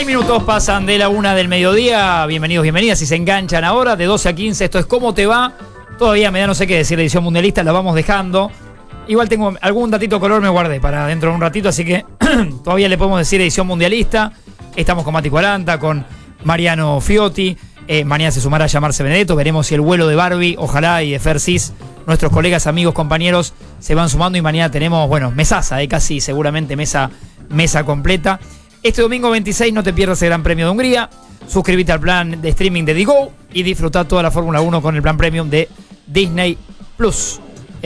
minutos pasan de la 1 del mediodía. Bienvenidos, bienvenidas. Si se enganchan ahora, de 12 a 15, esto es ¿Cómo te va? Todavía me da no sé qué decir la edición mundialista, la vamos dejando. Igual tengo algún datito color, me guardé para dentro de un ratito, así que todavía le podemos decir edición mundialista. Estamos con Mati 40, con Mariano Fiotti. Mañana se sumará a llamarse Benedetto. Veremos si el vuelo de Barbie, ojalá, y de Fersis, nuestros colegas, amigos, compañeros, se van sumando. Y mañana tenemos, bueno, mesaza, casi seguramente mesa completa. Este domingo 26 no te pierdas el Gran Premio de Hungría. Suscríbete al plan de streaming de Digo y disfruta toda la Fórmula 1 con el plan premium de Disney Plus.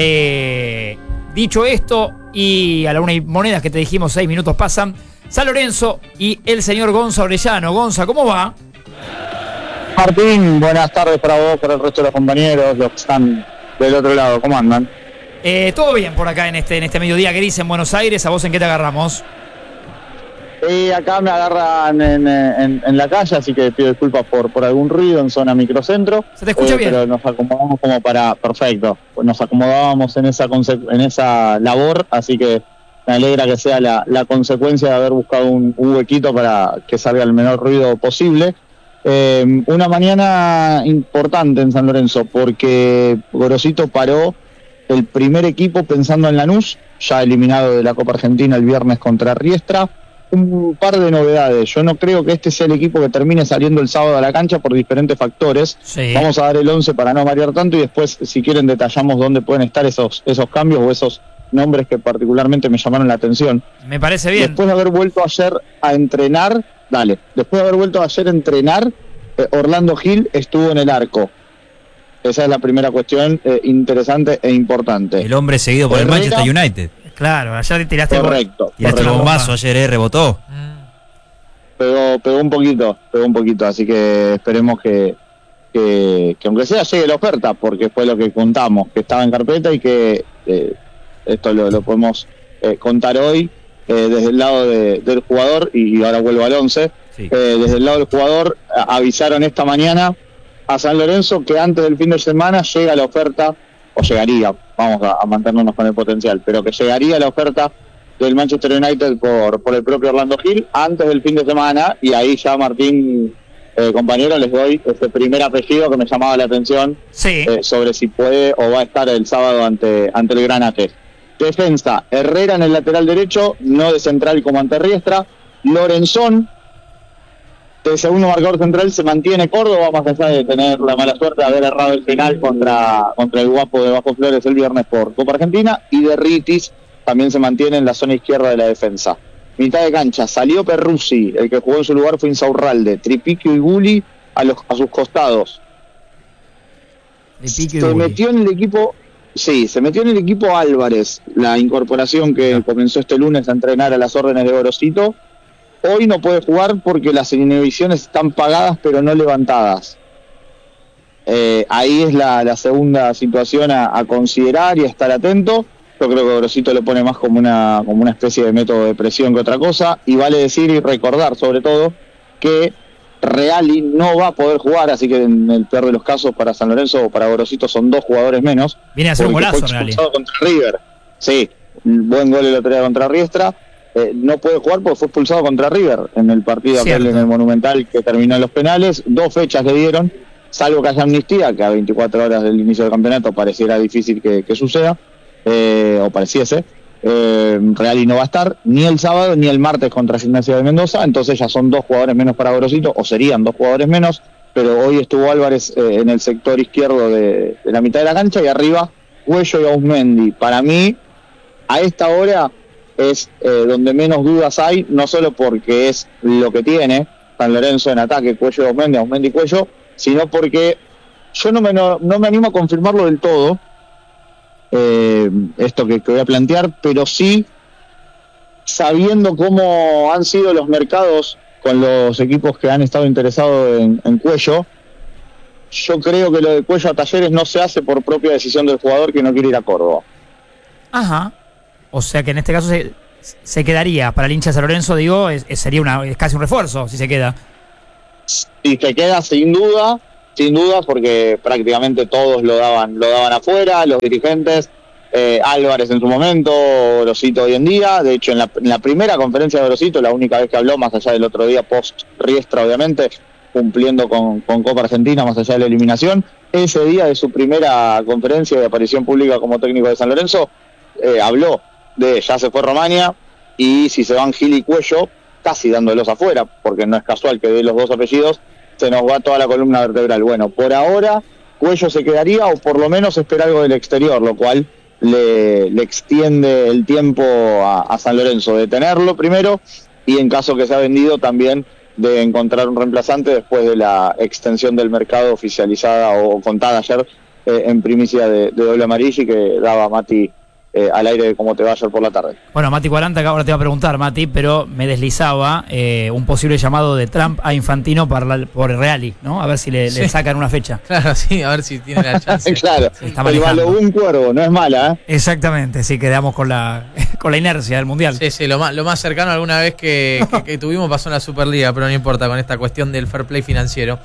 Dicho esto, y a la 1:00 que te dijimos, 6 minutos pasan, San Lorenzo y el señor Gonza Orellano. Gonza, ¿cómo va? Martín, buenas tardes para vos, para el resto de los compañeros, los que están del otro lado. ¿Cómo andan? Todo bien por acá en este mediodía gris en Buenos Aires. ¿A vos en qué te agarramos? Acá me agarran en la calle, así que pido disculpas por algún ruido en zona microcentro. ¿Se te escucha bien? Pero nos acomodamos como para... Perfecto. Nos acomodábamos en esa labor, así que me alegra que sea la consecuencia de haber buscado un huequito para que salga el menor ruido posible. Una mañana importante en San Lorenzo, porque Gorosito paró el primer equipo pensando en Lanús, ya eliminado de la Copa Argentina el viernes contra Riestra. Un par de novedades. Yo no creo que este sea el equipo que termine saliendo el sábado a la cancha por diferentes factores. Sí. Vamos a dar el 11 para no variar tanto y después, si quieren, detallamos dónde pueden estar esos cambios o esos nombres que particularmente me llamaron la atención. Me parece bien. Después de haber vuelto ayer a entrenar, Orlando Gil estuvo en el arco. Esa es la primera cuestión interesante e importante. El hombre seguido por el Manchester United. Claro, ayer tiraste correcto. Tiraste el bombazo ayer, rebotó. Pegó un poquito, así que esperemos que aunque sea llegue la oferta, porque fue lo que contamos, que estaba en carpeta y que esto lo podemos contar hoy desde el lado del jugador, y ahora vuelvo al 11. Sí. Desde el lado del jugador avisaron esta mañana a San Lorenzo que antes del fin de semana llega la oferta, o llegaría, vamos a mantenernos con el potencial, pero que llegaría la oferta del Manchester United por el propio Orlando Gil antes del fin de semana, y ahí ya, Martín, compañero, les doy este primer apellido que me llamaba la atención. Sí. Sobre si puede o va a estar el sábado ante el Granate. Defensa, Herrera en el lateral derecho, no de central como ante Riestra. Lorenzón de segundo marcador central, se mantiene Córdoba, más allá de tener la mala suerte de haber errado el final contra el Guapo de Bajo Flores el viernes por Copa Argentina. Y de Ritis también se mantiene en la zona izquierda de la defensa. Mitad de cancha, salió Perruzzi, el que jugó en su lugar fue Insaurralde, Tripiquio y Gulli a sus costados. Se metió en el equipo Álvarez, la incorporación que comenzó este lunes a entrenar a las órdenes de Gorosito. Hoy no puede jugar porque las inhibiciones están pagadas pero no levantadas. Ahí es la segunda situación a considerar y a estar atento. Yo creo que Gorosito lo pone más como una especie de método de presión que otra cosa. Y vale decir y recordar sobre todo que Reali no va a poder jugar, así que en el peor de los casos para San Lorenzo o para Gorosito son 2 jugadores menos. Viene a hacer un golazo, Reali. Contra River. Sí, un buen gol el otro día contra Riestra. No puede jugar porque fue expulsado contra River en el partido aquel en el Monumental que terminó en los penales. 2 fechas le dieron, salvo que haya amnistía, que a 24 horas del inicio del campeonato pareciera difícil que suceda, o pareciese. Reali no va a estar ni el sábado ni el martes contra Gimnasia de Mendoza, entonces ya son 2 jugadores menos para Gorosito, o serían 2 jugadores menos, pero hoy estuvo Álvarez en el sector izquierdo de la mitad de la cancha, y arriba Cuello y Ausmendi. Para mí, a esta hora es donde menos dudas hay, no solo porque es lo que tiene San Lorenzo en ataque, Cuello y Ausmendi, Ausmendi y Cuello, sino porque yo no me animo a confirmarlo del todo, esto que voy a plantear, pero sí sabiendo cómo han sido los mercados con los equipos que han estado interesados en Cuello. Yo creo que lo de Cuello a Talleres no se hace por propia decisión del jugador que no quiere ir a Córdoba. Ajá. O sea que en este caso se quedaría para el hincha de San Lorenzo, digo, sería es casi un refuerzo si se queda. Si se queda, sin duda, porque prácticamente todos lo daban afuera, los dirigentes, Álvarez en su momento, Gorosito hoy en día. De hecho, en la primera conferencia de Gorosito, la única vez que habló, más allá del otro día, post Riestra, obviamente, cumpliendo con Copa Argentina, más allá de la eliminación, ese día de su primera conferencia de aparición pública como técnico de San Lorenzo, habló de ya se fue Romaña, y si se van Gil y Cuello, casi dándolos afuera, porque no es casual que de los dos apellidos se nos va toda la columna vertebral. Bueno, por ahora Cuello se quedaría, o por lo menos espera algo del exterior, lo cual le extiende el tiempo a San Lorenzo de tenerlo primero, y en caso que sea vendido también de encontrar un reemplazante después de la extensión del mercado oficializada o contada ayer en primicia de Doble Amarilla, que daba Mati al aire de Cómo Te Va ayer por la tarde. Bueno, Mati 40, que ahora te va a preguntar, Mati, pero me deslizaba un posible llamado de Trump a Infantino por Reali, ¿no? A ver si le sacan una fecha. Claro, sí, a ver si tiene la chance. Claro, Sí, está el manejando. Balogún Cuervo, no es mala, ¿eh? Exactamente, sí, quedamos con la inercia del Mundial. Sí, lo más cercano alguna vez que tuvimos pasó en la Superliga, pero no importa, con esta cuestión del fair play financiero.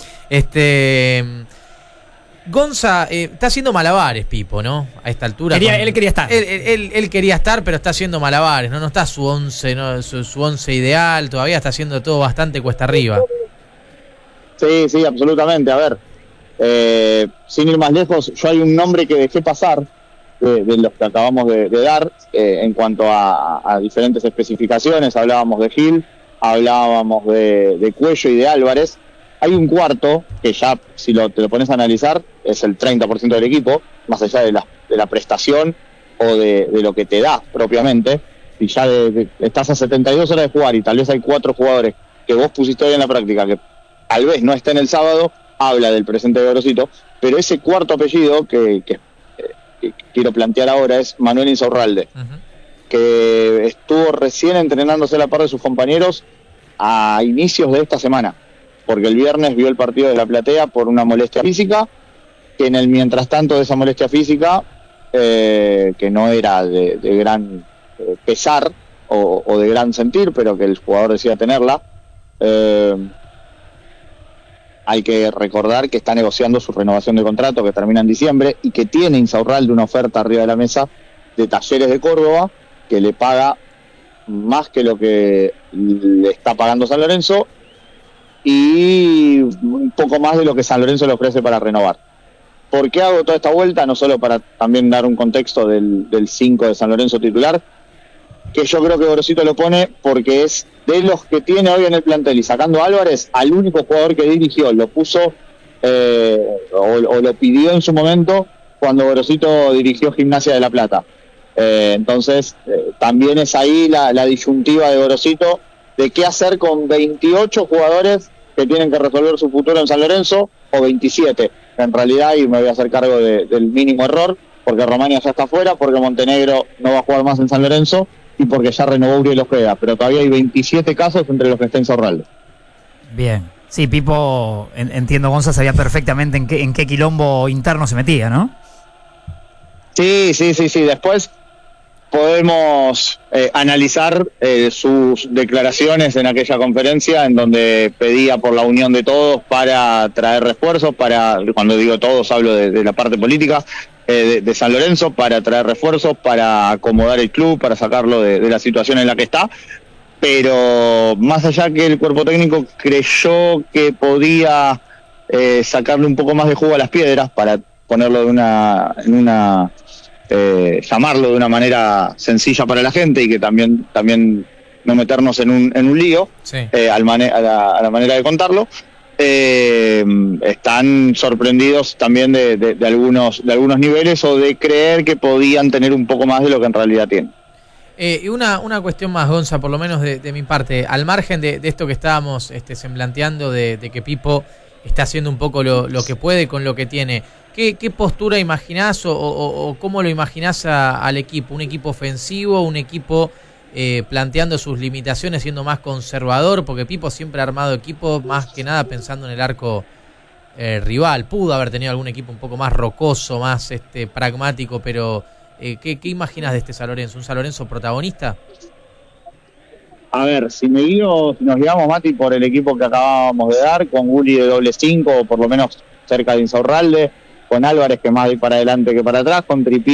Gonza está haciendo malabares, Pipo, ¿no? A esta altura. Él quería estar. Él quería estar, pero está haciendo malabares, ¿no? No está su 11, ¿no? Su 11 ideal, todavía está haciendo todo bastante cuesta arriba. Sí, absolutamente. A ver, sin ir más lejos, yo hay un nombre que dejé pasar de los que acabamos de dar en cuanto a diferentes especificaciones. Hablábamos de Gil, hablábamos de Cuello y de Álvarez. Hay un cuarto que ya, si te lo pones a analizar, es el 30% del equipo, más allá de la prestación o de lo que te da propiamente. Si ya estás a 72 horas de jugar y tal vez hay 4 jugadores que vos pusiste hoy en la práctica que tal vez no estén el sábado, habla del presente de Gorosito, pero ese cuarto apellido que quiero plantear ahora es Manuel Insaurralde, que estuvo recién entrenándose a la par de sus compañeros a inicios de esta semana, porque el viernes vio el partido de La Platea por una molestia física, que en el mientras tanto de esa molestia física, que no era de gran pesar o de gran sentir, pero que el jugador decía tenerla, hay que recordar que está negociando su renovación de contrato, que termina en diciembre, y que tiene Insaurralde una oferta arriba de la mesa de Talleres de Córdoba, que le paga más que lo que le está pagando San Lorenzo, y un poco más de lo que San Lorenzo le ofrece para renovar. ¿Por qué hago toda esta vuelta? No solo para también dar un contexto del 5 de San Lorenzo titular, que yo creo que Gorosito lo pone porque es de los que tiene hoy en el plantel, y sacando a Álvarez, al único jugador que dirigió, lo puso o lo pidió en su momento cuando Gorosito dirigió Gimnasia de La Plata. Entonces también es ahí la disyuntiva de Gorosito de qué hacer con 28 jugadores que tienen que resolver su futuro en San Lorenzo, o 27 en realidad, y me voy a hacer cargo del mínimo error, porque Romaña ya está fuera, porque Montenegro no va a jugar más en San Lorenzo, y porque ya renovó Uriel Ojeda, pero todavía hay 27 casos entre los que está Insaurralde. Bien. Sí, Pipo, entiendo, Gonza sabía perfectamente en qué quilombo interno se metía, ¿no? Sí. Después podemos analizar sus declaraciones en aquella conferencia en donde pedía por la unión de todos para traer refuerzos, cuando digo todos hablo de la parte política, de San Lorenzo, para traer refuerzos, para acomodar el club, para sacarlo de la situación en la que está. Pero más allá que el cuerpo técnico creyó que podía sacarle un poco más de jugo a las piedras, para ponerlo llamarlo de una manera sencilla para la gente, y que también no meternos en un lío, Sí. a la manera de contarlo, están sorprendidos también de algunos niveles, o de creer que podían tener un poco más de lo que en realidad tienen. Y una cuestión más, Gonza, por lo menos de mi parte, al margen de esto que estábamos semblanteando, de que Pipo está haciendo un poco lo que puede con lo que tiene, ¿qué postura imaginás o cómo lo imaginás al equipo? ¿Un equipo ofensivo, un equipo planteando sus limitaciones, siendo más conservador? Porque Pipo siempre ha armado equipo más que nada pensando en el arco rival. Pudo haber tenido algún equipo un poco más rocoso, más pragmático, pero ¿qué imaginas de este San Lorenzo? ¿Un San Lorenzo protagonista? A ver, si nos guiamos, Mati, por el equipo que acabábamos de dar, con Gulli de doble 5, o por lo menos cerca de Insaurralde, con Álvarez, que más de para adelante que para atrás, con Tripí